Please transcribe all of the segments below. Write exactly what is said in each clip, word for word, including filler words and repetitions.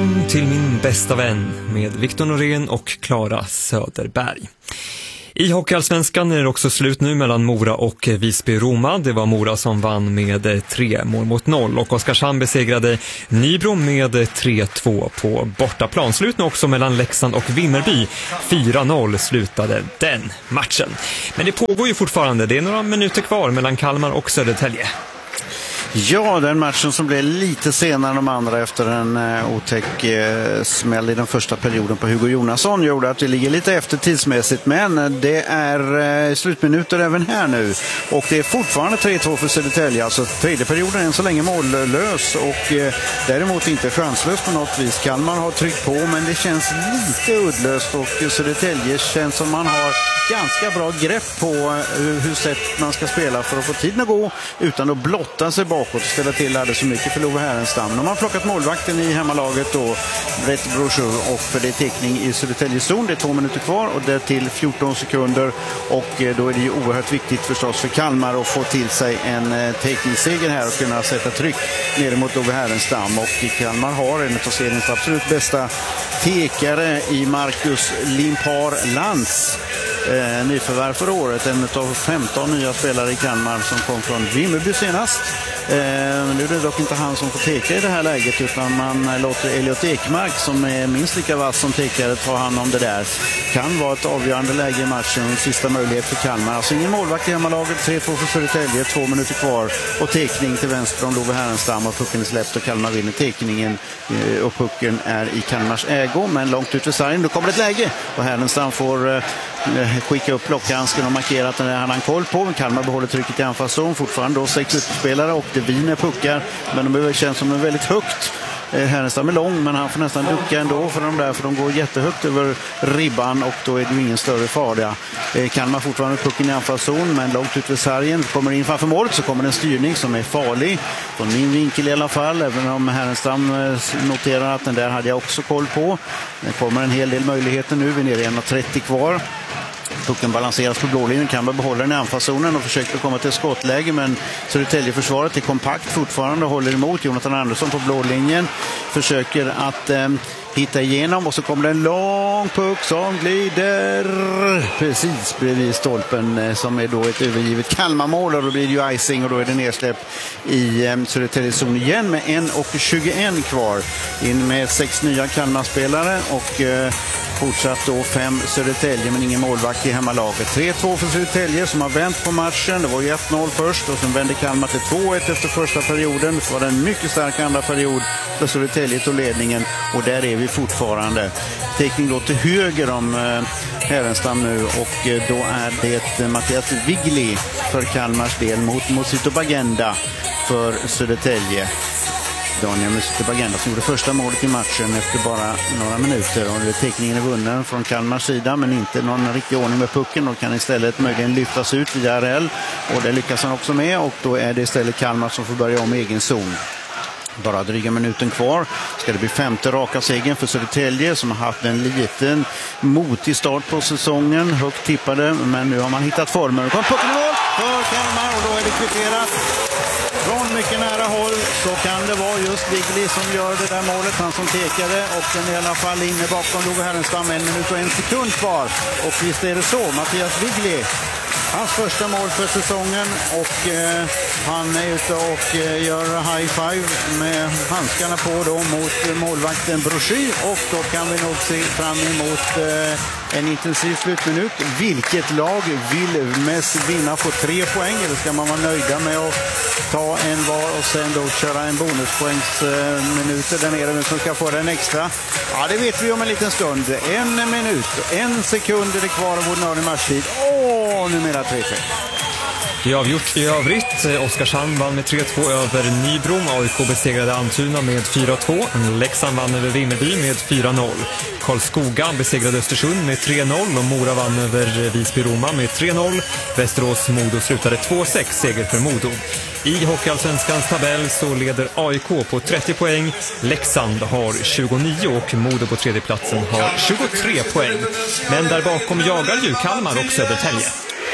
sång till min bästa vän med Victor Norén och Klara Söderberg. I Hockeyallsvenskan är det också slut nu mellan Mora och Visby-Roma. Det var Mora som vann med tre mål mot noll och Oskarshamn besegrade Nybro med tre två på bortaplan. Slut nu också mellan Leksand och Vimmerby. fyra noll slutade den matchen. Men det pågår ju fortfarande. Det är några minuter kvar mellan Kalmar och Södertälje. Ja, den matchen som blev lite senare än de andra efter en uh, otäck uh, smäll i den första perioden på Hugo Jonasson gjorde att det ligger lite efter tidsmässigt, men det är uh, slutminuter även här nu och det är fortfarande tre två för Södertälje, alltså tredje perioden är än så länge mållös och uh, däremot inte chanslös på något vis. Kalmar har tryckt på, men det känns lite uddlöst och uh, Södertälje känns som man har ganska bra grepp på uh, hur sätt man ska spela för att få tiden att gå utan att blotta sig bakåt och ställa till hade så mycket för Love Härenstam. De har plockat målvakten i hemmalaget då, Brett Brochur, och för det är teckning i Södertälje zon. Det är två minuter kvar och det är till fjorton sekunder och då är det ju oerhört viktigt förstås för Kalmar att få till sig en teckningsseger här och kunna sätta tryck ner mot Love Härenstam. Och Kalmar har en av seriens absolut bästa tekare i Marcus Limpar Lantz. Eh, nyförvärv för året, en av femton nya spelare i Kalmar som kom från Vimmerby senast. Eh, nu är det dock inte han som får teka i det här läget utan man låter Elliot Ekmark som är minst lika vass som tekare ta hand om det där. Kan vara ett avgörande läge i matchen, sista möjlighet för Kalmar. Alltså ingen målvakt i hemmalaget, tre två för Södertälje, två minuter kvar och tekning till vänster om Love Härenstam och pucken är släppt och Kalmar vinner tekningen eh, och pucken är i Kalmars ägo men långt ut vid sargen. Då kommer det ett läge och Härenstam får eh, skicka upp blockhandsken och markera att den har han koll på. Kalmar behåller trycket i anfallszon. Fortfarande då sex utspelare och det viner puckar. Men de känns som en väldigt högt. Härenstam är lång men han får nästan ducka ändå för de där för de går jättehögt över ribban och då är det ju ingen större fara. Kalmar fortfarande pucken i anfallszon men långt ut vid sargen. Kommer in framför målet så kommer en styrning som är farlig. Från min vinkel i alla fall. Även om Härenstam noterar att den där hade jag också koll på. Det kommer en hel del möjligheter nu. Vi är nere i en trettio kvar. Pucken balanseras på blålinjen, kan man behålla den i anfallszonen och försöker komma till skottläge men Södertälje-försvaret är kompakt fortfarande och håller emot. Jonathan Andersson på blålinjen försöker att eh, hitta igenom och så kommer det en lång puck som glider precis bredvid stolpen eh, som är då ett övergivet Kalmarmål och då blir det ju icing och då är det nedsläpp i eh, Södertälje-zon igen med en tjugoett kvar. In med sex nya Kalmarspelare och eh, fortsatt då fem Södertälje men ingen målvakt i hemmalaget. tre två för Södertälje som har vänt på matchen. Det var ju ett noll först och sen vände Kalmar till två ett efter första perioden. Så var det en mycket stark andra period för Södertälje tog ledningen och där är vi fortfarande. Teckning då till höger om eh, Härenstam nu och eh, då är det Mattias Vigli för Kalmars del mot Mosito Bagenda för Södertälje. Daniel Bagenda som gjorde första målet i matchen efter bara några minuter och teckningen är vunnen från Kalmars sida men inte någon riktig ordning med pucken och kan istället möjligen lyftas ut via R L och det lyckas han också med och då är det istället Kalmar som får börja om egen zon. Bara dryga minuten kvar ska det bli femte raka segern för Södertälje som har haft en liten motig start på säsongen, högt tippade men nu har man hittat formen och kom pucken i mål för Kalmar och då är det kvitterat. Från mycket nära håll så kan det vara just Vigli som gör det där målet, han som tekade och den är i alla fall inne bakom Love Härenstam, en minut och en sekund kvar och visst är det så, Mattias Vigli hans första mål för säsongen och eh, han är ute och eh, gör high five med handskarna på då mot målvakten Broschy och då kan vi nog se fram emot eh, en intensiv slutminut. Vilket lag vill mest vinna på tre poäng eller ska man vara nöjda med att ta en var och sen då köra en bonuspoängsminuter där nere som ska få den extra? Ja, det vet vi om en liten stund. En minut, en sekund är det kvar av ordinarie matchtid. Åh, numera tre tre. Det är avgjort i övrigt. Oskarshamn vann med tre två över Nybro. A I K besegrade Antuna med fyra två. Leksand vann över Vimmerby med fyra noll. Karlskoga besegrade Östersund med tre noll. Och Mora vann över Visby-Roma med tre noll. Västerås-Modo slutade två sex, seger för Modo. I Hockeyallsvenskans tabell så leder A I K på trettio poäng. Leksand har tjugonio och Modo på tredje platsen har tjugotre poäng. Men där bakom jagar ju Kalmar och Södertälje.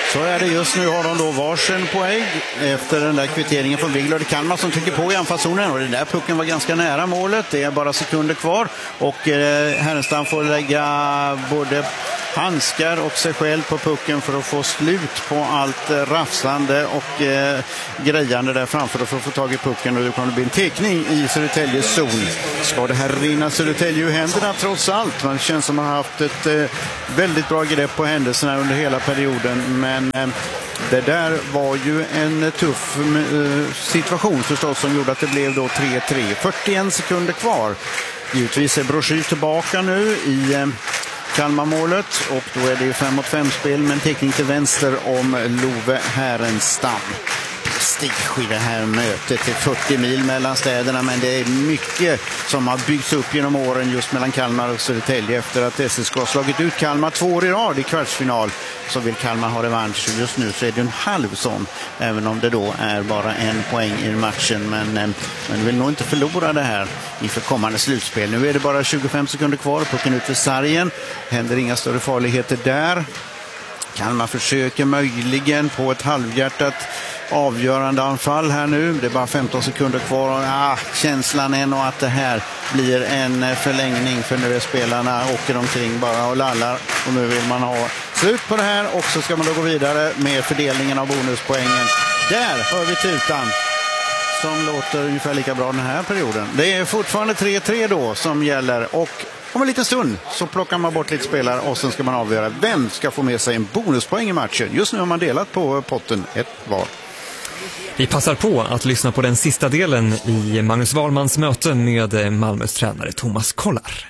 Så är det just nu, har de då varsin poäng efter den där kvitteringen från Bigelow. Det är Kalmar som trycker på i anfallszonen och den där pucken var ganska nära målet. Det är bara sekunder kvar och eh, Härenstam får lägga både handskar och sig själv på pucken för att få slut på allt eh, rafsande och eh, grejande där framför för att få tag i pucken, och det kommer bli en tekning i Södertäljes zon. Ska det här rinna Södertälje ur händerna trots allt? Man känns som att man har haft ett eh, väldigt bra grepp på händelserna under hela perioden, men eh, det där var ju en tuff eh, situation förstås som gjorde att det blev då tre tre. fyrtioen sekunder kvar. Givetvis är Broschy tillbaka nu i eh, Kalmarmålet och då är det ju fem mot fem spel med en teckning till vänster om Love Härenstam. Prestige i det här mötet. Det är fyrtio mil mellan städerna, men det är mycket som har byggts upp genom åren just mellan Kalmar och Södertälje. Efter att S S K har slagit ut Kalmar två år i rad i kvartsfinal så vill Kalmar ha revansch. Just nu så är det en halv sån, även om det då är bara en poäng i matchen. Men, men vill nog inte förlora det här inför kommande slutspel. Nu är det bara tjugofem sekunder kvar. Pucken ut för sargen. Händer inga större farligheter där. Kalmar försöker möjligen på ett halvhjärtat avgörande anfall här nu. Det är bara femton sekunder kvar. Ah, känslan är nog att det här blir en förlängning, för nu är spelarna åker omkring bara och lallar. Och nu vill man ha slut på det här och så ska man då gå vidare med fördelningen av bonuspoängen. Där hör vi tutan som låter ungefär lika bra den här perioden. Det är fortfarande tre tre då som gäller, och om en liten stund så plockar man bort lite spelare och sen ska man avgöra vem ska få med sig en bonuspoäng i matchen. Just nu har man delat på potten ett var. Vi passar på att lyssna på den sista delen i Magnus Wahlmans möte med Malmös tränare Thomas Kollar.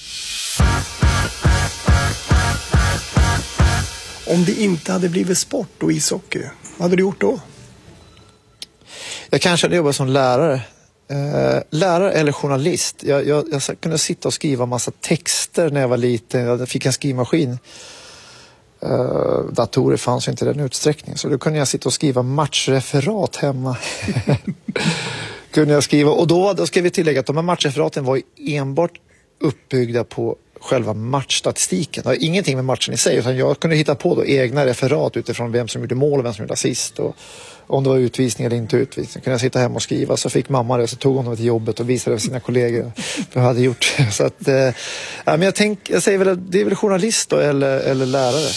Om det inte hade blivit sport och ishockey, vad hade du gjort då? Jag kanske hade jobbat som lärare. Eh, lärare eller journalist. Jag, jag, jag kunde sitta och skriva massa texter när jag var liten. Jag fick en skrivmaskin. Uh, datorer fanns ju inte i den utsträckningen, så då kunde jag sitta och skriva matchreferat hemma. kunde jag skriva, och då, då ska vi tillägga att de här matchreferaten var ju enbart uppbyggda på själva matchstatistiken. Det har ingenting med matchen i sig, utan jag kunde hitta på då egna referat utifrån vem som gjorde mål och vem som gjorde assist, och om det var utvisning eller inte utvisning. Kunde jag sitta hemma och skriva, så fick mamma det, så tog hon det till jobbet och visade för sina kollegor vad jag hade gjort. Så att, eh, ja, men jag, tänk, jag säger väl att det är väl journalist då, eller, eller lärare.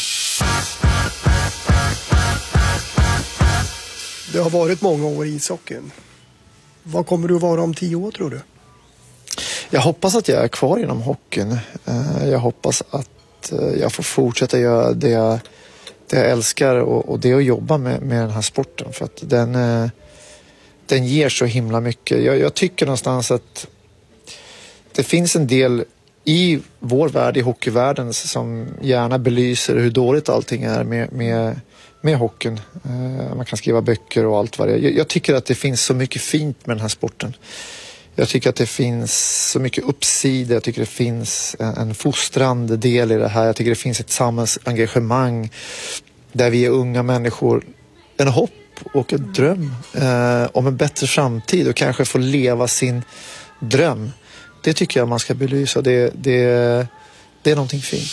Det har varit många år i ishockeyn. Vad kommer du att vara om tio år, tror du? Jag hoppas att jag är kvar inom hockeyn. Jag hoppas att jag får fortsätta göra det jag, det jag älskar, och, och det är att jobba med, med den här sporten. För att den, den ger så himla mycket. Jag, jag tycker någonstans att det finns en del i vår värld, i hockeyvärlden, som gärna belyser hur dåligt allting är med, med, med hockeyn. Man kan skriva böcker och allt vad det är. Jag, jag tycker att det finns så mycket fint med den här sporten. Jag tycker att det finns så mycket uppsidor. Jag tycker det finns en, en fostrande del i det här. Jag tycker det finns ett samhällsengagemang där vi är unga människor. En hopp och en dröm eh, om en bättre framtid och kanske få leva sin dröm. Det tycker jag man ska belysa. Det, det, det är någonting fint.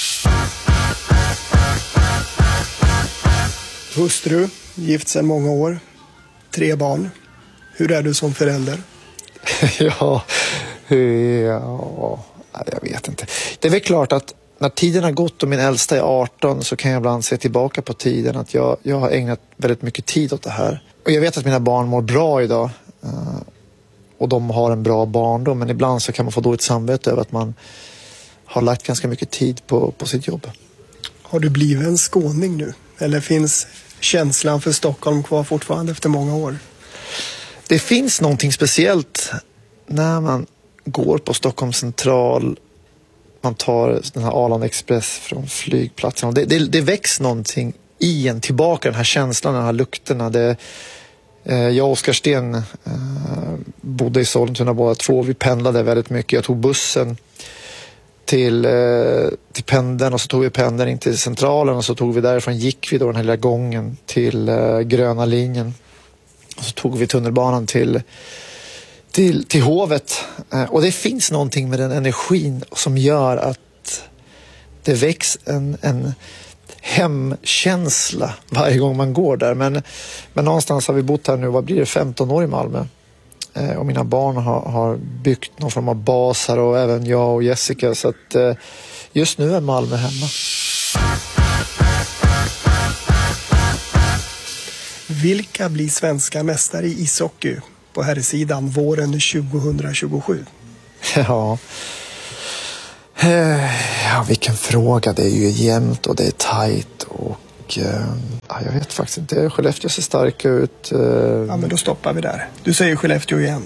Hustru, gift sedan många år. Tre barn. Hur är du som förälder? ja, ja, jag vet inte. Det är väl klart att när tiden har gått och min äldsta är arton, så kan jag ibland se tillbaka på tiden att jag, jag har ägnat väldigt mycket tid åt det här. Och jag vet att mina barn mår bra idag, och de har en bra barndom, men ibland så kan man få dåligt samvete över att man har lagt ganska mycket tid på, på sitt jobb. Har du blivit en skåning nu? Eller finns känslan för Stockholm kvar fortfarande efter många år? Det finns någonting speciellt när man går på Stockholms central, man tar den här Arlanda Express från flygplatsen. Det, det, det väcks någonting i en tillbaka, den här känslan, den här lukterna. Det, eh, jag och Oskar Sten eh, bodde i Sollentuna båda två. Vi pendlade väldigt mycket. Jag tog bussen till, eh, till pendeln, och så tog vi pendeln in till centralen, och så tog vi därifrån, gick vi då den här lilla gången till eh, gröna linjen. Och så tog vi tunnelbanan till, till, till hovet. Eh, och det finns någonting med den energin som gör att det väcks en, en hemkänsla varje gång man går där. Men, men någonstans har vi bott här nu, vad blir det, femton år i Malmö. Eh, och mina barn har, har byggt någon form av bas här och även jag och Jessica. Så att eh, just nu är Malmö hemma. Vilka blir svenska mästare i ishockey på här sidan våren tjugohundratjugosju? Ja. ja, vilken fråga. Det är ju jämnt och det är tajt och ja, jag vet faktiskt inte. Skellefteå ser stark ut. Ja, men då stoppar vi där. Du säger Skellefteå igen.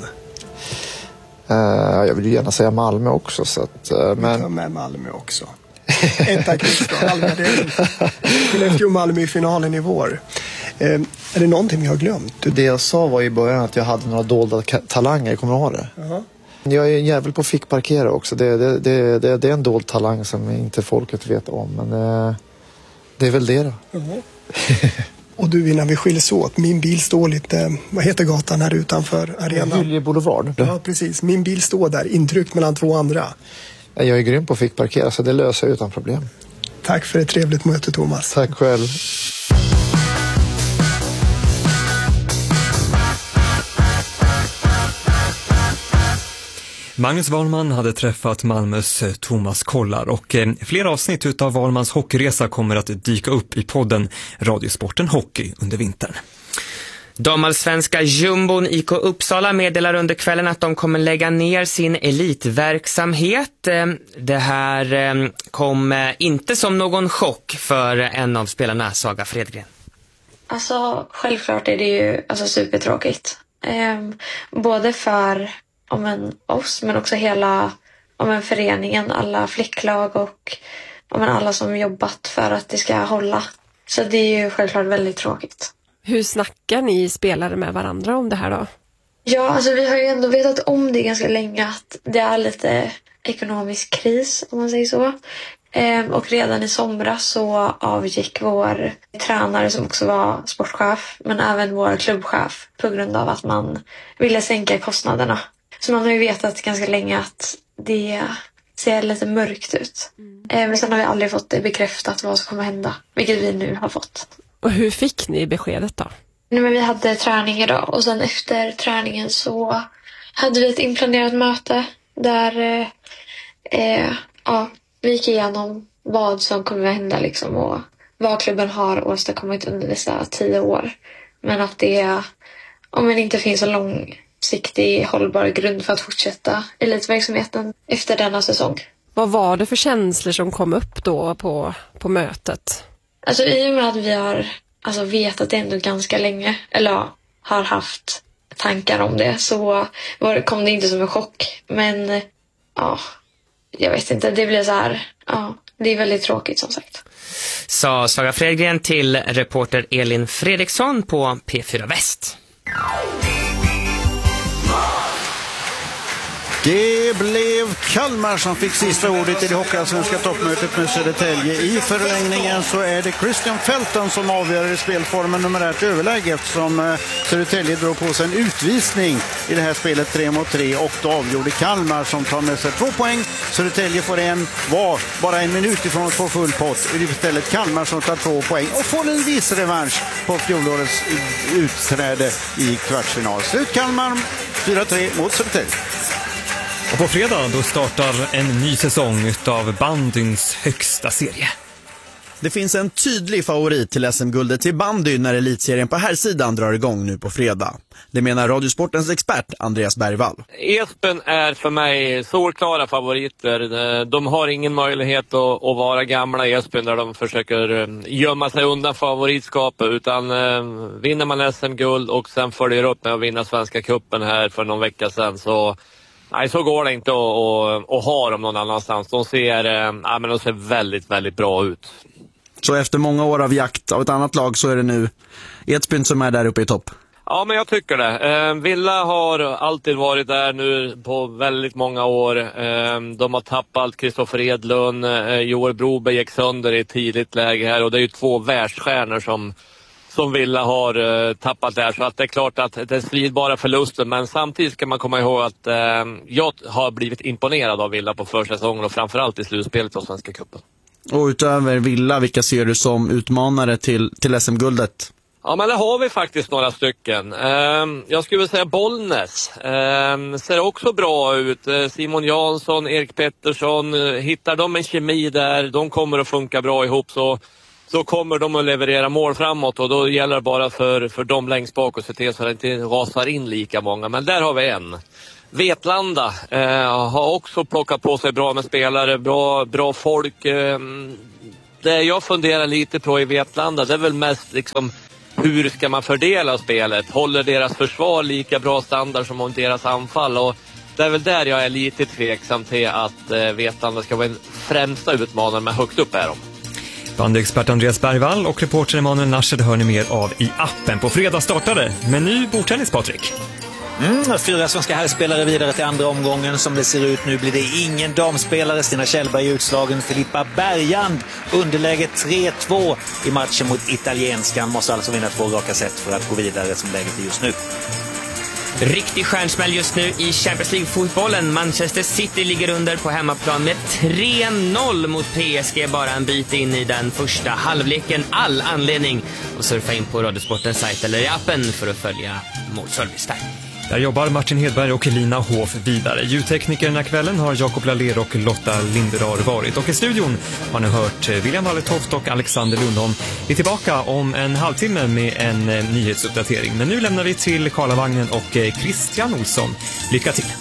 Jag vill ju gärna säga Malmö också. Så att, men... Vi tar med Malmö också. Etta kryss då, Malmö. Det är Skellefteå och Malmö i finalen i vår. Eh, är det någonting vi har glömt? Det jag sa var i början att jag hade några dolda talanger, kommer du ihåg det? Uh-huh. Jag är en jävel på att fick parkera också. Det, det, det, det, det är en dold talang som inte folket vet om. Men eh, det är väl det då. Uh-huh. Och du, innan vi skiljs åt, min bil står lite, vad heter gatan här utanför arenan? Hylje Boulevard. Ja, precis. Min bil står där, intryckt mellan två andra. Jag är grym på att fick parkera, så det löser jag utan problem. Tack för ett trevligt möte, Thomas. Tack själv. Magnus Wahlman hade träffat Malmös Thomas Kollar och flera avsnitt utav Wahlmans hockeyresa kommer att dyka upp i podden Radiosporten Hockey under vintern. Damallsvenska jumbon I K Uppsala meddelar under kvällen att de kommer lägga ner sin elitverksamhet. Det här kom inte som någon chock för en av spelarna, Saga Fredgren. Alltså självklart är det ju alltså, supertråkigt. Eh, både för om en, oss men också hela om en föreningen, alla flicklag och om en, alla som jobbat för att det ska hålla. Så det är ju självklart väldigt tråkigt. Hur snackar ni spelare med varandra om det här då? Ja, alltså vi har ju ändå vetat om det ganska länge att det är lite ekonomisk kris om man säger så. Ehm, och redan i somras så avgick vår tränare som också var sportchef men även vår klubbchef på grund av att man ville sänka kostnaderna. Så man har ju vetat ganska länge att det ser lite mörkt ut. Mm. Ehm, men sen har vi aldrig fått det bekräftat vad som kommer hända, vilket vi nu har fått. Och hur fick ni beskedet då? Nej, men vi hade träning idag och sen efter träningen så hade vi ett inplanerat möte där eh, eh, ja, vi gick igenom vad som kommer att hända liksom, och vad klubben har åstadkommit under dessa tio år. Men att det om det inte finns en långsiktig hållbar grund för att fortsätta elitverksamheten efter denna säsong. Vad var det för känslor som kom upp då på, på mötet? Alltså i och med att vi har alltså, vetat det ändå ganska länge, eller ja, har haft tankar om det, så var, kom det inte som en chock. Men ja, jag vet inte, det blir så här, ja, det är väldigt tråkigt som sagt. Sa Saga Fredgren till reporter Elin Fredriksson på P fyra Väst. Det blev Kalmar som fick sista ordet i det hockeyallsvenska toppmötet med Södertälje. I förlängningen så är det Christian Felton som avgör i spelformen numerärt överläge eftersom Södertälje drog på sig en utvisning i det här spelet tre mot tre och då avgjorde Kalmar som tar med sig två poäng. Södertälje får en var bara en minut ifrån att få full pott. Det är istället Kalmar som tar två poäng och får en viss revansch på fjolårets utträde i kvartsfinal. Slut Kalmar fyra tre mot Södertälje. Och på fredag då startar en ny säsong utav bandyns högsta serie. Det finns en tydlig favorit till S M-guldet till bandy när elitserien på här sidan drar igång nu på fredag. Det menar Radiosportens expert Andreas Bergvall. Esbjörn är för mig solklara favoriter. De har ingen möjlighet att, att vara gamla Esbjörn där de försöker gömma sig undan favoritskapet. Utan eh, vinner man S M-guld och sen följer upp med att vinna Svenska cupen här för någon vecka sedan så... Nej, så går det inte att, att, att ha dem någon annanstans. De ser, ja, men de ser väldigt, väldigt bra ut. Så efter många år av jakt av ett annat lag så är det nu Edsbyn som är där uppe i topp? Ja, men jag tycker det. Eh, Villa har alltid varit där nu på väldigt många år. Eh, de har tappat Kristoffer Edlund. Eh, Joel Broberg gick sönder i ett tidigt läge här. Och det är ju två världsstjärnor som... som Villa har uh, tappat där. Så att det är klart att det är svidbara förluster. Men samtidigt ska man komma ihåg att uh, jag har blivit imponerad av Villa på försäsongen och framförallt i slutspelet av Svenska cupen. Och utöver Villa, vilka ser du som utmanare till, till S M-guldet? Ja, men det har vi faktiskt några stycken. Um, jag skulle säga Bollnäs. Um, ser också bra ut. Uh, Simon Jansson, Erik Pettersson. Uh, hittar de en kemi där, de kommer att funka bra ihop, så, så kommer de att leverera mål framåt. Och då gäller det bara för, för dem längst bak och se till så att det inte rasar in lika många. Men där har vi en. Vetlanda uh, har också plockat på sig bra med spelare, bra, bra folk. Uh, det jag funderar lite på i Vetlanda, det är väl mest liksom... hur ska man fördela spelet? Håller deras försvar lika bra standard som om deras anfall? Och det är väl där jag är lite tveksam till att eh, Vetlanda ska vara en främsta utmanare med högt upp är de. Bandyexpert Andreas Bergvall och reporter Emanuel Nashed hör ni mer av i appen. På fredag startade med ny bordtennis, Patrik. Mm, fyra svenska herrspelare vidare till andra omgången. Som det ser ut nu blir det ingen damspelare. Stina Kjellberg utslagen. Filippa Bergand underläge tre två i matchen mot italienskan. Måste alltså vinna två raka set för att gå vidare som läget är just nu. Riktig stjärnsmäll just nu i Champions League-fotbollen. Manchester City ligger under på hemmaplan med tre noll mot P S G bara en bit in i den första halvleken. All anledning att surfa in på Radiosportens sajt eller i appen för att följa målservice där. Där jobbar Martin Hedberg och Elina Hof vidare. Ljudtekniker den här kvällen har Jakob Laller och Lotta Linderar varit. Och i studion har ni hört William Wallertoft och Alexander Lundholm. Vi är tillbaka om en halvtimme med en nyhetsuppdatering. Men nu lämnar vi till Karlavagnen och Christian Olsson. Lycka till!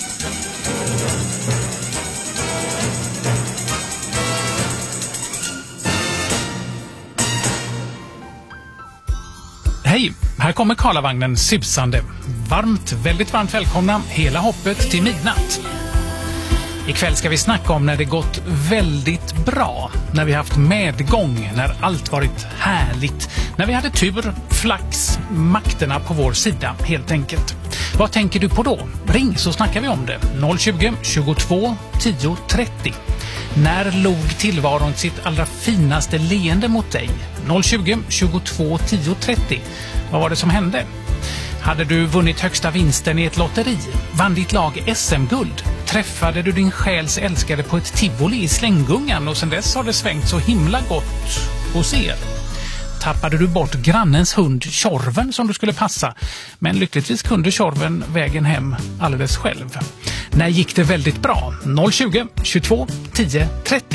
Hej, här kommer Karlavagnen susande. Varmt, väldigt varmt välkomna hela hoppet till midnatt. Ikväll ska vi snacka om när det gått väldigt bra. När vi haft medgång, när allt varit härligt. När vi hade tur, flax, makterna på vår sida helt enkelt. Vad tänker du på då? Ring så snackar vi om det. noll tjugo, tjugotvå, tio, trettio. När log tillvaron sitt allra finaste leende mot dig? noll tjugo, tjugotvå, tio, trettio. Vad var det som hände? Hade du vunnit högsta vinsten i ett lotteri? Vann ditt lag S M-guld? Träffade du din själs älskare på ett tivoli i Slänggungan och sen dess har det svängt så himla gott hos er? Tappade du bort grannens hund Tjorven som du skulle passa, men lyckligtvis kunde Tjorven vägen hem alldeles själv. När gick det väldigt bra? noll tjugo, tjugotvå, tio, trettio.